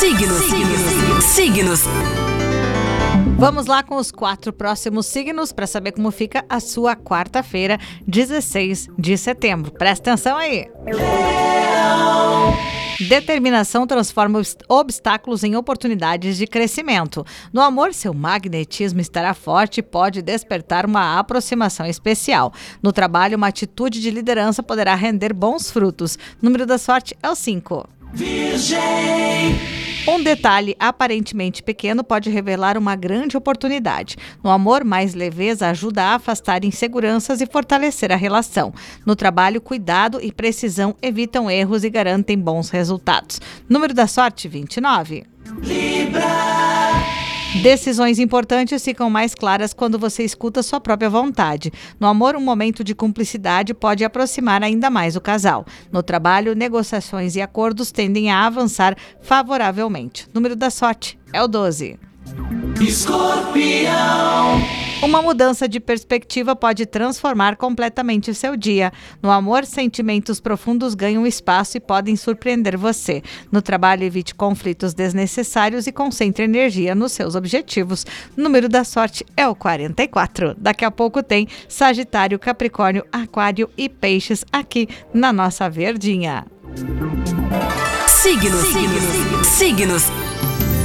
Signos. Vamos lá com os 4 próximos signos para saber como fica a sua quarta-feira, 16 de setembro. Presta atenção aí. Determinação transforma obstáculos em oportunidades de crescimento. No amor, seu magnetismo estará forte e pode despertar uma aproximação especial. No trabalho, uma atitude de liderança poderá render bons frutos. O número da sorte é o 5. Virgem. Um detalhe aparentemente pequeno pode revelar uma grande oportunidade. No amor, mais leveza ajuda a afastar inseguranças e fortalecer a relação. No trabalho, cuidado e precisão evitam erros e garantem bons resultados. Número da sorte, 29. Libra. Decisões importantes ficam mais claras quando você escuta sua própria vontade. No amor, um momento de cumplicidade pode aproximar ainda mais o casal. No trabalho, negociações e acordos tendem a avançar favoravelmente. O número da sorte é o 12. Escorpião. Uma mudança de perspectiva pode transformar completamente o seu dia. No amor, sentimentos profundos ganham espaço e podem surpreender você. No trabalho, evite conflitos desnecessários e concentre energia nos seus objetivos. O número da sorte é o 44. Daqui a pouco tem Sagitário, Capricórnio, Aquário e Peixes aqui na nossa Verdinha. Signos.